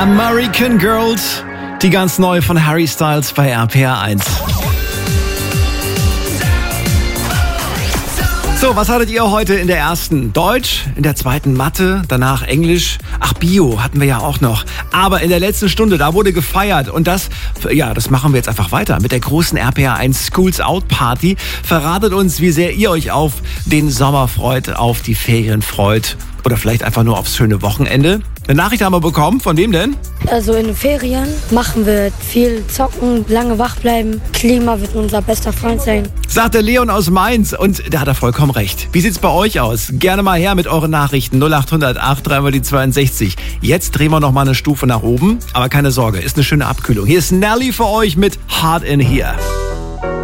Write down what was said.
American Girls, die ganz neu von Harry Styles bei RPR 1. So, was hattet ihr heute in der ersten? Deutsch, in der zweiten Mathe, danach Englisch. Ach, Bio hatten wir ja auch noch. Aber in der letzten Stunde, da wurde gefeiert. Und das machen wir jetzt einfach weiter mit der großen RPR 1 Schools Out Party. Verratet uns, wie sehr ihr euch auf den Sommer freut, auf die Ferien freut. Oder vielleicht einfach nur aufs schöne Wochenende. Eine Nachricht haben wir bekommen. Von wem denn? Also in den Ferien machen wir viel zocken, lange wach bleiben. Klima wird unser bester Freund sein. Sagt der Leon aus Mainz. Und da hat er vollkommen recht. Wie sieht's bei euch aus? Gerne mal her mit euren Nachrichten. 0800 8 62. Jetzt drehen wir noch mal eine Stufe nach oben. Aber keine Sorge, ist eine schöne Abkühlung. Hier ist Nelly für euch mit Hard in Here.